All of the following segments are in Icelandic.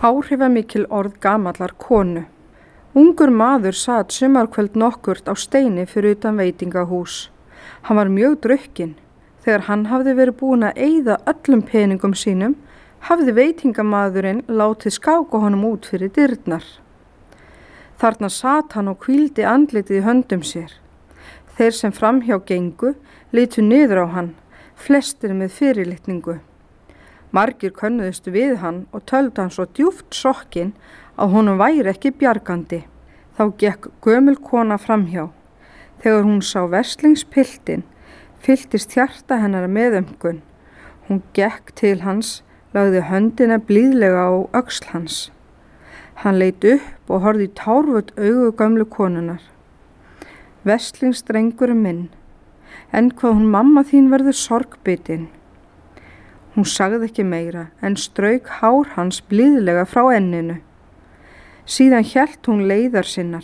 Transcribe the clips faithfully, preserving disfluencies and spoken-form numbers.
Áhrifamikil orð gamallar konu. Ungur maður sat sumarkvöld nokkurt á steini fyrir utan veitingahús. Hann var mjög drukkinn. Þegar hann hafði verið búinn að eyða öllum peningum sínum, hafði veitingamaðurinn látið skáka honum út fyrir dyrnar. Þarna sat hann og hvíldi andlitið í höndum sér. Þeir sem framhjá gengu litu niður á hann, flestir með fyrirlitningu. Margir könnuðust við hann og töldu hann svo djúpt sokkinn að honum væri ekki bjargandi. Þá gekk gömul kona framhjá. Þegar hún sá verslingspiltinn, fylltist hjarta hennar meðaumkun. Hún gekk til hans, lagði höndina blíðlega á öxl hans. Hann leit upp og horfði í tárvot augu gömlu konunnar. Verslingsdrengur minn, en hvað hún mamma þín verður sorgbitin. Hún sagði ekki meira en strauk hár hans blíðlega frá enninu. Síðan hélt hún leiðar sinnar.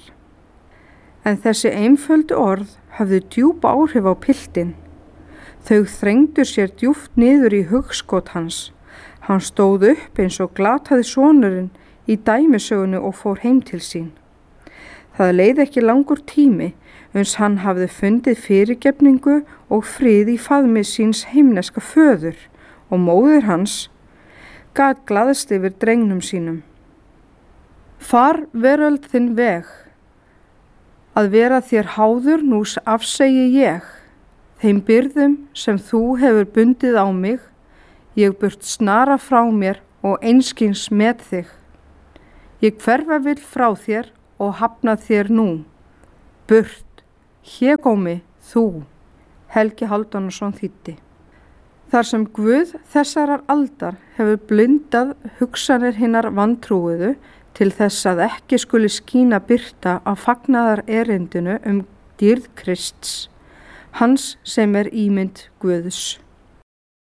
En þessi einföldu orð hafði djúp áhrif á piltinn. Þau þrengdu sér djúpt niður í hugskot hans. Hann stóð upp eins og glataði sonurinn í dæmisögunni og fór heim til sín. Það leið ekki langur tími uns hann hafði fundið fyrirgefningu og frið í faðmi síns himneska föður og móðir hans gat glaðst yfir drengnum sínum. Far veröld þinn veg, að vera þér háður nú afsegi ég, þeim byrðum sem þú hefur bundið á mig, ég burt snara frá mér og einskins með þig. Ég hverfa vill frá þér og hafna þér nú. Burt, hégómi þú. Helgi Hálfdanarson þýddi. Þar sem Guð þessarar aldar hefur blundað hugsanir hinnar vantrúuðu til þess að ekki skuli skína birta á fagnaðar erindinu um dýrð Krists, hans sem er ímynd Guðs.